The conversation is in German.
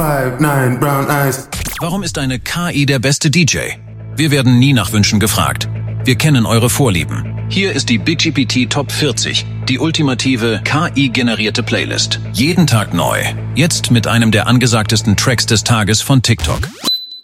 5'9", brown eyes. Warum ist eine KI der beste DJ? Wir werden nie nach Wünschen gefragt. Wir kennen eure Vorlieben. Hier ist die BigGPT Top 40, die ultimative KI-generierte Playlist. Jeden Tag neu. Jetzt mit einem der angesagtesten Tracks des Tages von TikTok.